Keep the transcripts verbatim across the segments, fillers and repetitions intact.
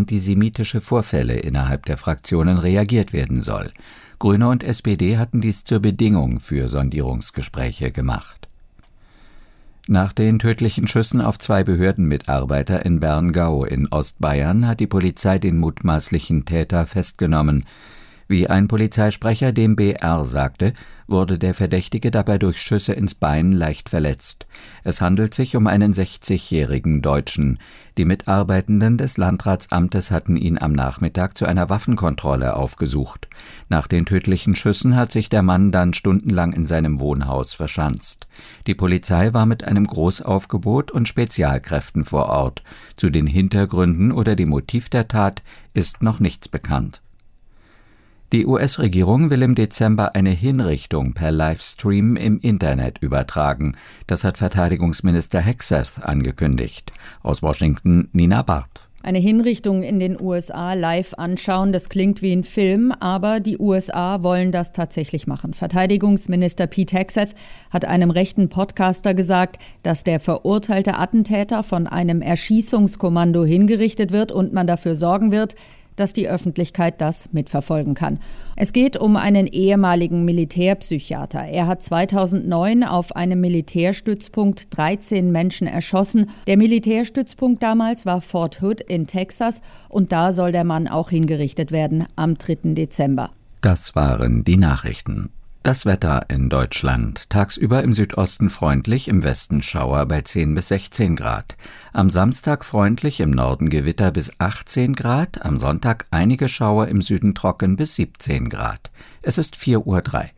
antisemitische Vorfälle innerhalb der Fraktionen reagiert werden soll. Grüne und S P D hatten dies zur Bedingung für Sondierungsgespräche gemacht. Nach den tödlichen Schüssen auf zwei Behördenmitarbeiter in Berngau in Ostbayern hat die Polizei den mutmaßlichen Täter festgenommen. Wie ein Polizeisprecher dem B R sagte, wurde der Verdächtige dabei durch Schüsse ins Bein leicht verletzt. Es handelt sich um einen sechzigjährigen Deutschen. Die Mitarbeitenden des Landratsamtes hatten ihn am Nachmittag zu einer Waffenkontrolle aufgesucht. Nach den tödlichen Schüssen hat sich der Mann dann stundenlang in seinem Wohnhaus verschanzt. Die Polizei war mit einem Großaufgebot und Spezialkräften vor Ort. Zu den Hintergründen oder dem Motiv der Tat ist noch nichts bekannt. Die U S-Regierung will im Dezember eine Hinrichtung per Livestream im Internet übertragen. Das hat Verteidigungsminister Hegseth angekündigt. Aus Washington Nina Barth. Eine Hinrichtung in den U S A live anschauen, das klingt wie ein Film, aber die U S A wollen das tatsächlich machen. Verteidigungsminister Pete Hegseth hat einem rechten Podcaster gesagt, dass der verurteilte Attentäter von einem Erschießungskommando hingerichtet wird und man dafür sorgen wird, dass die Öffentlichkeit das mitverfolgen kann. Es geht um einen ehemaligen Militärpsychiater. Er hat zweitausendneun auf einem Militärstützpunkt dreizehn Menschen erschossen. Der Militärstützpunkt damals war Fort Hood in Texas und da soll der Mann auch hingerichtet werden am dritten Dezember. Das waren die Nachrichten. Das Wetter in Deutschland. Tagsüber im Südosten freundlich, im Westen Schauer bei zehn bis sechzehn Grad. Am Samstag freundlich, im Norden Gewitter bis achtzehn Grad. Am Sonntag einige Schauer, im Süden trocken bis siebzehn Grad. Es ist vier Uhr drei.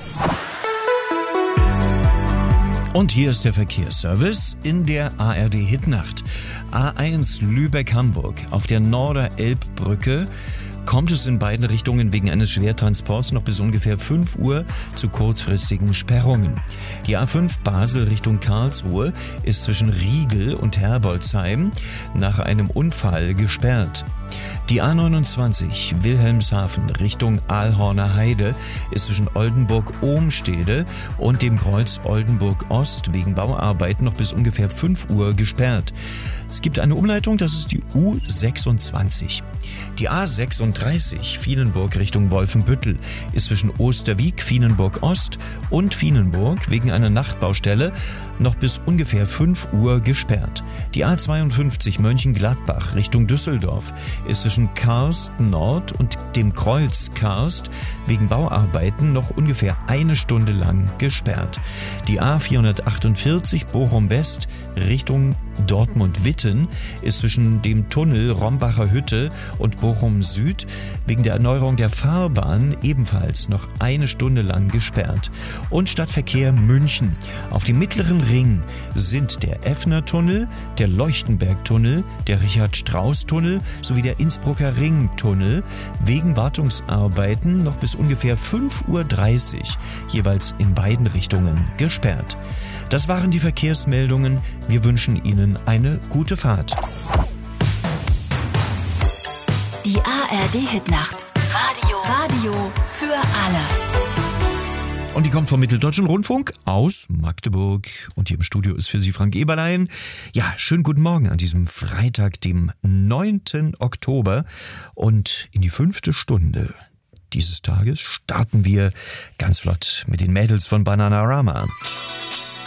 Und hier ist der Verkehrsservice in der A R D-Hitnacht. A eins Lübeck-Hamburg auf der Norder-Elbbrücke kommt es in beiden Richtungen wegen eines Schwertransports noch bis ungefähr fünf Uhr zu kurzfristigen Sperrungen. Die A fünf Basel Richtung Karlsruhe ist zwischen Riegel und Herbolzheim nach einem Unfall gesperrt. Die A neunundzwanzig Wilhelmshaven Richtung Aalhorner Heide ist zwischen Oldenburg-Ohmstede und dem Kreuz Oldenburg-Ost wegen Bauarbeiten noch bis ungefähr fünf Uhr gesperrt. Es gibt eine Umleitung, das ist die U sechsundzwanzig. Die A sechsunddreißig Vienenburg Richtung Wolfenbüttel ist zwischen Osterwieck, Vienenburg Ost und Vienenburg wegen einer Nachtbaustelle noch bis ungefähr fünf Uhr gesperrt. Die A zweiundfünfzig Mönchengladbach Richtung Düsseldorf ist zwischen Karst Nord und dem Kreuz Karst wegen Bauarbeiten noch ungefähr eine Stunde lang gesperrt. Die A vierhundertachtundvierzig Bochum West Richtung Dortmund-Witten ist zwischen dem Tunnel Rombacher Hütte und Bochum Süd wegen der Erneuerung der Fahrbahn ebenfalls noch eine Stunde lang gesperrt. Und Stadtverkehr München. Auf dem mittleren Ring sind der Effner-Tunnel, der Leuchtenberg-Tunnel, der Richard-Strauss-Tunnel sowie der Innsbrucker Ring-Tunnel wegen Wartungsarbeiten noch bis ungefähr fünf Uhr dreißig jeweils in beiden Richtungen gesperrt. Das waren die Verkehrsmeldungen. Wir wünschen Ihnen eine gute Fahrt. Die A R D-Hitnacht. Radio. Radio für alle. Und die kommt vom Mitteldeutschen Rundfunk aus Magdeburg. Und hier im Studio ist für Sie Frank Eberlein. Ja, schönen guten Morgen an diesem Freitag, dem neunten Oktober. Und in die fünfte Stunde dieses Tages starten wir ganz flott mit den Mädels von Bananarama.